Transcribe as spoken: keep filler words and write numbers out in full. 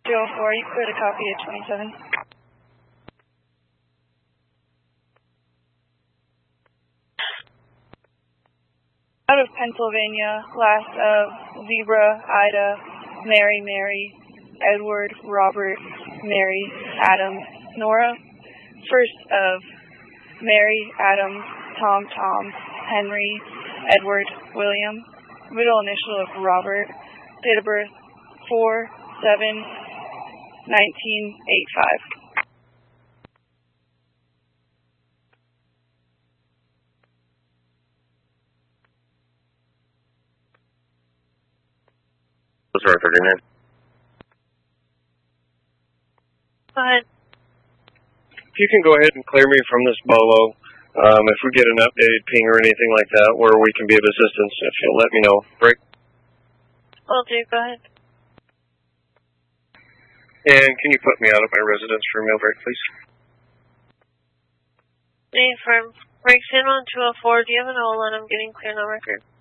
two oh four, you could have copy at twenty-seven. Out of Pennsylvania, last of Zebra, Ida, Mary, Mary, Edward, Robert, Mary, Adam, Nora. First of Mary, Adam, Tom, Tom, Henry, Edward, William. Middle initial of Robert. Date of birth, four seven nineteen eighty-five. Sorry, thirty-nine. Go ahead. If you can go ahead and clear me from this bolo, um, if we get an updated ping or anything like that where we can be of assistance, if you'll let me know. Break. Will do, go ahead. And can you put me out of my residence for a meal break, please? Name firm. Breaks in on two oh four. Do you have an hold on? I'm getting clear on record.